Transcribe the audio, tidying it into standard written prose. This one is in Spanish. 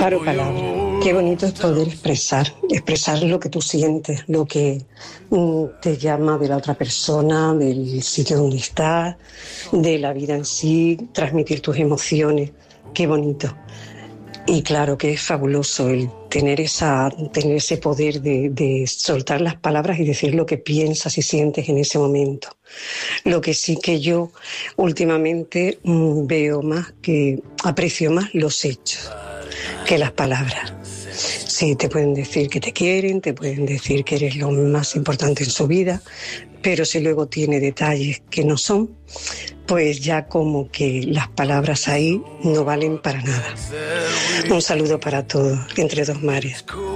Paro palabra. Qué bonito es poder expresar lo que tú sientes, lo que te llama de la otra persona, del sitio donde estás, de la vida en sí, transmitir tus emociones. Qué bonito. Y claro que es fabuloso el tener ese poder de soltar las palabras y decir lo que piensas y sientes en ese momento. Lo que sí que yo últimamente veo más, que aprecio más los hechos que las palabras. Sí, te pueden decir que te quieren, te pueden decir que eres lo más importante en su vida, pero si luego tiene detalles que no son, pues ya como que las palabras ahí no valen para nada. Un saludo para todos, entre dos mares.